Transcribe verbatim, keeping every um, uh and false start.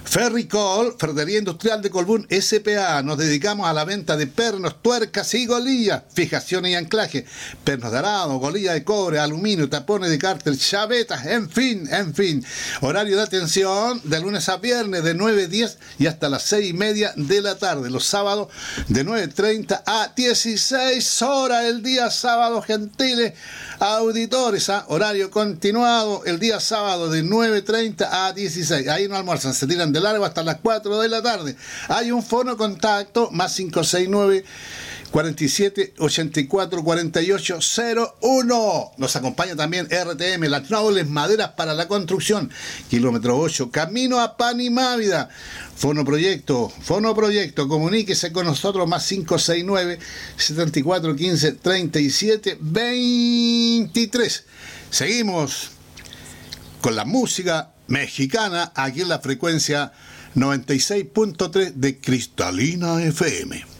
Ferricol, Ferretería Industrial de Colbún S P A. Nos dedicamos a la venta de pernos, tuercas y golillas, fijaciones y anclaje, pernos de arado, golillas de cobre, aluminio, tapones de cárter, chavetas, en fin, en fin. Horario de atención de lunes a viernes de nueve a diez y hasta las seis y media de la tarde. Los sábados de nueve treinta a dieciséis horas. El día sábado, gentiles auditores, ¿eh? Horario continuado el día sábado de nueve treinta a dieciséis. Ahí no almuerzan, se tiran de largo hasta las cuatro de la tarde. Hay un fono contacto más cinco seis nueve, cuarenta y siete, ochenta y cuatro, cuarenta y ocho, cero uno. Nos acompaña también R T M, las nobles maderas para la construcción, kilómetro ocho, camino a Panimávida. Fono Proyecto, Fono Proyecto, comuníquese con nosotros más cinco seis nueve, setenta y cuatro, quince, treinta y siete, veintitrés. Seguimos con la música mexicana aquí en la frecuencia noventa y seis punto tres de Cristalina F M.